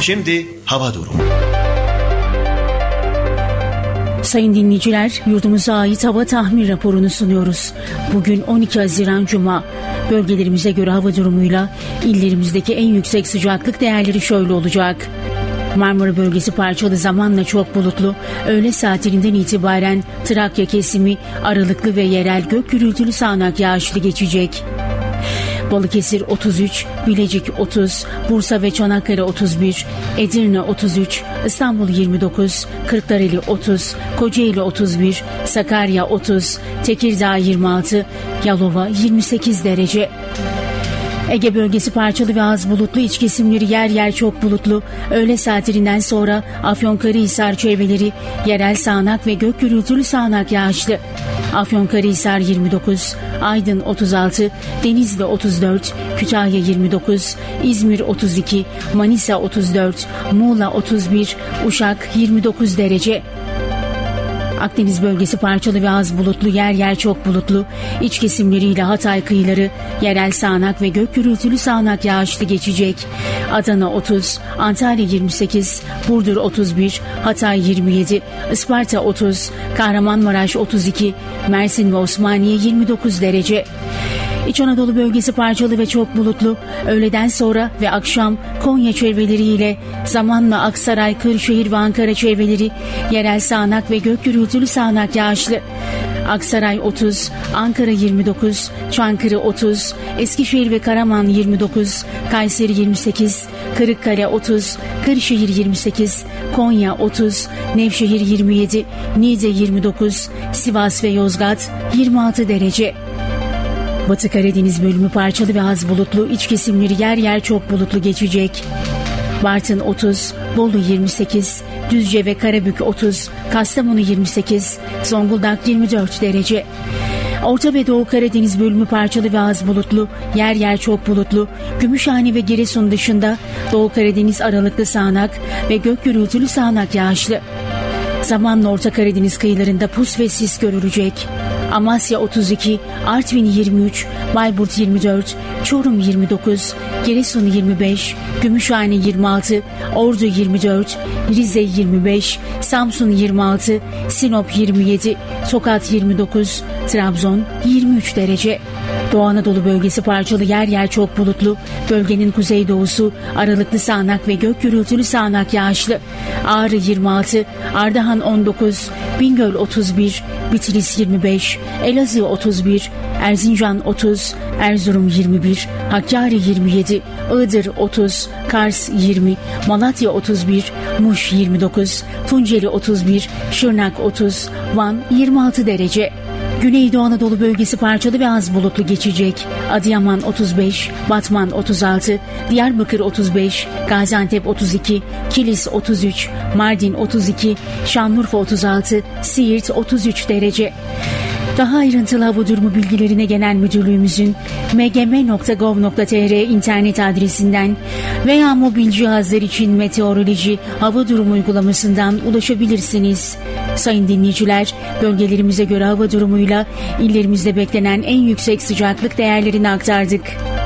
Şimdi hava durumu. Sayın dinleyiciler, yurdumuza ait hava tahmin raporunu sunuyoruz. Bugün 12 Haziran Cuma. Bölgelerimize göre hava durumuyla illerimizdeki en yüksek sıcaklık değerleri şöyle olacak. Marmara bölgesi parçalı, zamanla çok bulutlu. Öğle saatlerinden itibaren Trakya kesimi aralıklı ve yerel gök gürültülü sağanak yağışlı geçecek. Balıkesir 33, Bilecik 30, Bursa ve Çanakkale 31, Edirne 33, İstanbul 29, Kırklareli 30, Kocaeli 31, Sakarya 30, Tekirdağ 26, Yalova 28 derece. Ege bölgesi parçalı ve az bulutlu, iç kesimleri yer yer çok bulutlu. Öğle saatlerinden sonra Afyonkarahisar çevreleri yerel sağanak ve gök gürültülü sağanak yağışlı. Afyonkarahisar 29, Aydın 36, Denizli 34, Kütahya 29, İzmir 32, Manisa 34, Muğla 31, Uşak 29 derece. Akdeniz bölgesi parçalı ve az bulutlu, yer yer çok bulutlu. İç kesimleriyle Hatay kıyıları yerel sağanak ve gök gürültülü sağanak yağışlı geçecek. Adana 30, Antalya 28, Burdur 31, Hatay 27, Isparta 30, Kahramanmaraş 32, Mersin ve Osmaniye 29 derece. İç Anadolu bölgesi parçalı ve çok bulutlu. Öğleden sonra ve akşam Konya çevreleriyle zamanla Aksaray, Kırşehir ve Ankara çevreleri yerel sağanak ve gök gürültülü sağanak yağışlı. Aksaray 30, Ankara 29, Çankırı 30, Eskişehir ve Karaman 29, Kayseri 28, Kırıkkale 30, Kırşehir 28, Konya 30, Nevşehir 27, Niğde 29, Sivas ve Yozgat 26 derece. Batı Karadeniz bölümü parçalı ve az bulutlu, iç kesimleri yer yer çok bulutlu geçecek. Bartın 30, Bolu 28, Düzce ve Karabük 30, Kastamonu 28, Zonguldak 24 derece. Orta ve Doğu Karadeniz bölümü parçalı ve az bulutlu, yer yer çok bulutlu. Gümüşhane ve Giresun dışında Doğu Karadeniz aralıklı sağanak ve gök gürültülü sağanak yağışlı. Zamanla Orta Karadeniz kıyılarında pus ve sis görülecek. Amasya 32, Artvin 23, Bayburt 24, Çorum 29, Giresun 25, Gümüşhane 26, Ordu 24, Rize 25, Samsun 26, Sinop 27, Tokat 29, Trabzon 23 derece. Doğu Anadolu bölgesi parçalı, yer yer çok bulutlu. Bölgenin kuzeydoğusu aralıklı sağanak ve gök gürültülü sağanak yağışlı. Ağrı 26, Ardahan 19, Bingöl 31, Bitlis 25, Elazığ 31, Erzincan 30, Erzurum 21, Hakkari 27, Iğdır 30, Kars 20, Malatya 31, Muş 29, Tunceli 31, Şırnak 30, Van 26 derece. Güneydoğu Anadolu bölgesi parçalı ve az bulutlu geçecek. Adıyaman 35, Batman 36, Diyarbakır 35, Gaziantep 32, Kilis 33, Mardin 32, Şanlıurfa 36, Siirt 33 derece. Daha ayrıntılı hava durumu bilgilerine Genel Müdürlüğümüzün mgm.gov.tr internet adresinden veya mobil cihazlar için meteoroloji hava durumu uygulamasından ulaşabilirsiniz. Sayın dinleyiciler, bölgelerimize göre hava durumuyla illerimizde beklenen en yüksek sıcaklık değerlerini aktardık.